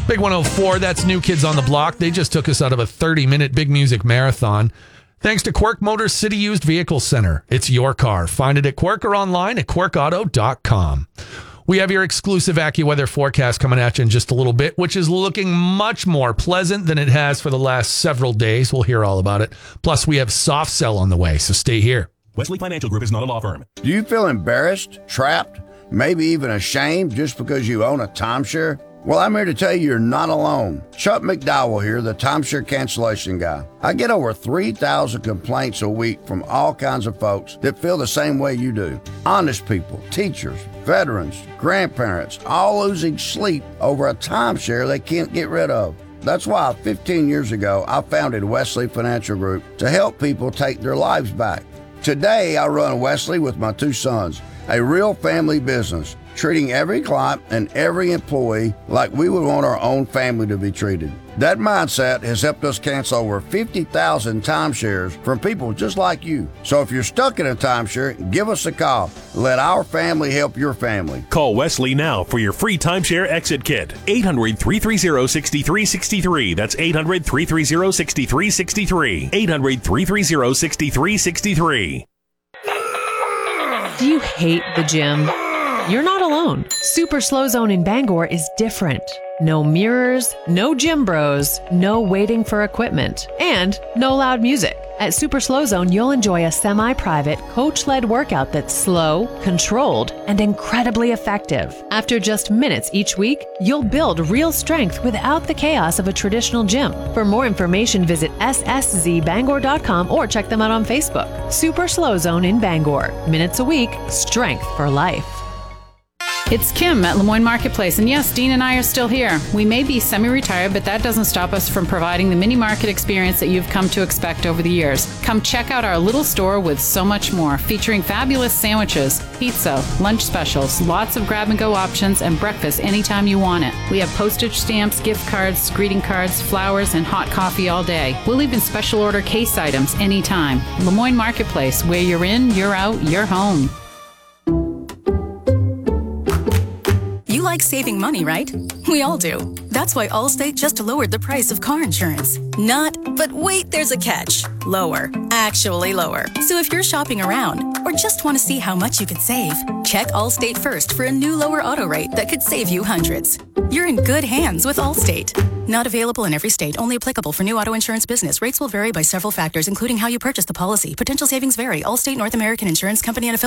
Big 104, that's New Kids on the Block. They just took us out of a 30-minute big music marathon. Thanks to Quirk Motors City Used Vehicle Center. It's your car. Find it at Quirk or online at quirkauto.com. We have your exclusive AccuWeather forecast coming at you in just a little bit, which is looking much more pleasant than it has for the last several days. We'll hear all about it. Plus, we have soft sell on the way, so stay here. Wesley Financial Group is not a law firm. Do you feel embarrassed, trapped, maybe even ashamed just because you own a timeshare? Well, I'm here to tell you you're not alone. Chuck McDowell here, the timeshare cancellation guy. I get over 3,000 complaints a week from all kinds of folks that feel the same way you do. Honest people, teachers, veterans, grandparents, all losing sleep over a timeshare they can't get rid of. That's why 15 years ago, I founded Wesley Financial Group to help people take their lives back. Today, I run Wesley with my two sons, a real family business, treating every client and every employee like we would want our own family to be treated. That mindset has helped us cancel over 50,000 timeshares from people just like you. So if you're stuck in a timeshare, give us a call. Let our family help your family. Call Wesley now for your free timeshare exit kit. 800-330-6363. That's 800-330-6363. 800-330-6363. Do you hate the gym? You're not alone. Super Slow Zone in Bangor is different. No mirrors, no gym bros, no waiting for equipment, and no loud music. At Super Slow Zone, you'll enjoy a semi-private, coach-led workout that's slow, controlled, and incredibly effective. After just minutes each week, you'll build real strength without the chaos of a traditional gym. For more information, visit sszbangor.com or check them out on Facebook. Super Slow Zone in Bangor. Minutes a week, strength for life. It's Kim at Lemoyne Marketplace, and yes, Dean and I are still here. We may be semi-retired, but that doesn't stop us from providing the mini market experience that you've come to expect over the years. Come check out our little store with so much more, featuring fabulous sandwiches, pizza, lunch specials, lots of grab-and-go options, and breakfast anytime you want it. We have postage stamps, gift cards, greeting cards, flowers, and hot coffee all day. We'll even special order case items anytime. Lemoyne Marketplace, where you're in, you're out, you're home. You like saving money, right? We all do. That's why Allstate just lowered the price of car insurance. But wait, there's a catch. Lower. Actually lower. So if you're shopping around or just want to see how much you could save, check Allstate first for a new lower auto rate that could save you hundreds. You're in good hands with Allstate. Not available in every state. Only applicable for new auto insurance business. Rates will vary by several factors, including how you purchase the policy. Potential savings vary. Allstate North American Insurance Company and affiliates.